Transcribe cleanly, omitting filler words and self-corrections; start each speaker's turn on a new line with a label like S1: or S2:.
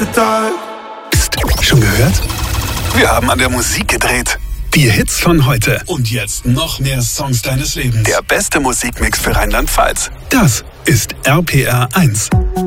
S1: Psst, schon gehört? Wir haben an der Musik gedreht. Die Hits von heute.
S2: Und jetzt noch mehr Songs deines Lebens.
S1: Der beste Musikmix für Rheinland-Pfalz. Das ist RPR 1.